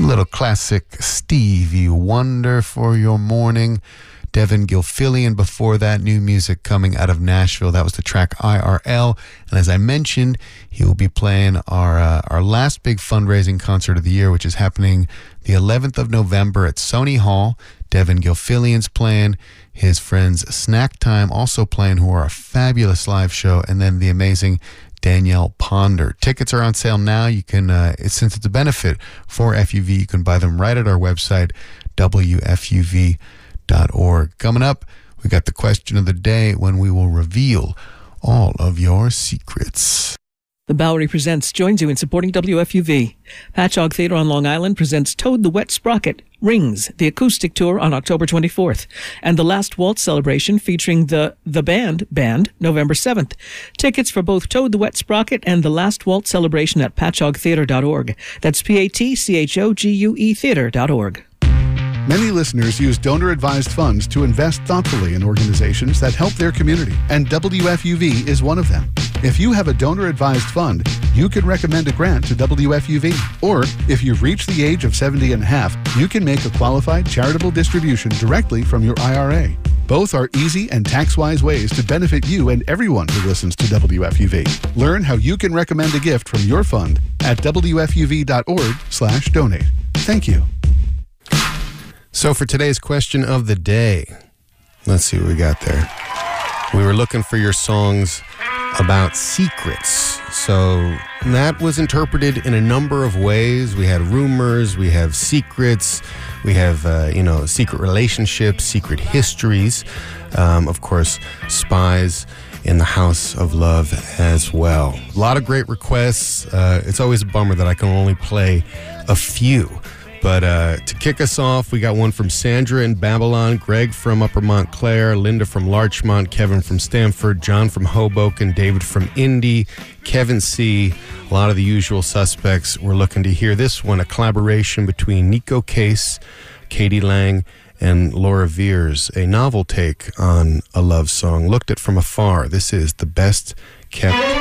little classic Stevie Wonder for your morning. Devin Gilfillian before that, new music coming out of Nashville. That was the track IRL. And as I mentioned, he will be playing our last big fundraising concert of the year, which is happening the 11th of November at Sony Hall. Devin Gilfillian's playing, his friends Snack Time also playing, who are a fabulous live show, and then the amazing Danielle Ponder. Tickets are on sale now. You can, since it's a benefit for FUV, you can buy them right at our website, WFUV.org. Coming up, we got the question of the day when we will reveal all of your secrets. The Bowery Presents joins you in supporting WFUV. Patchogue Theatre on Long Island presents Toad the Wet Sprocket, Rings, the acoustic tour on October 24th, and the Last Waltz celebration featuring the Band, November 7th. Tickets for both Toad the Wet Sprocket and the Last Waltz celebration at patchoguetheatre.org. That's PATCHOGUE theatre.org. Many listeners use donor-advised funds to invest thoughtfully in organizations that help their community, and WFUV is one of them. If you have a donor-advised fund, you can recommend a grant to WFUV. Or, if you've reached the age of 70 and a half, you can make a qualified charitable distribution directly from your IRA. Both are easy and tax-wise ways to benefit you and everyone who listens to WFUV. Learn how you can recommend a gift from your fund at WFUV.org/donate. Thank you. So for today's question of the day, let's see what we got there. We were looking for your songs about secrets. So that was interpreted in a number of ways. We had rumors, we have secrets, we have, secret relationships, secret histories, of course, spies in the House of Love as well. A lot of great requests. It's always a bummer that I can only play a few. But to kick us off, we got one from Sandra in Babylon, Greg from Upper Montclair, Linda from Larchmont, Kevin from Stamford, John from Hoboken, David from Indy, Kevin C., a lot of the usual suspects. We're looking to hear this one, a collaboration between Nico Case, Katie Lang, and Laura Veers, a novel take on a love song. Looked at from afar. This is The Best Kept